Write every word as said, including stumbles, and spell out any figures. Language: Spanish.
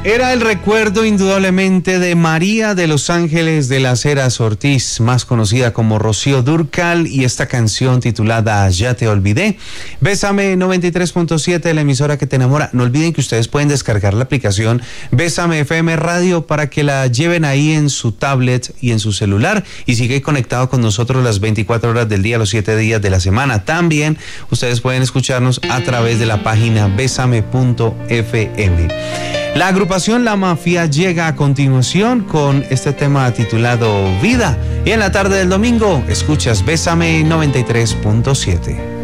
Era el recuerdo indudablemente de María de los Ángeles de las Heras Ortiz, más conocida como Rocío Dúrcal, y esta canción titulada Ya te olvidé. Bésame noventa y tres punto siete, la emisora que te enamora. No olviden que ustedes pueden descargar la aplicación Bésame F M Radio para que la lleven ahí en su tablet y en su celular y sigue conectado con nosotros las veinticuatro horas del día, los siete días de la semana. También ustedes pueden escucharnos a través de la página bésame punto f m. La agrupación La Mafia llega a continuación con este tema titulado Vida. Y en la tarde del domingo escuchas Bésame noventa y tres punto siete.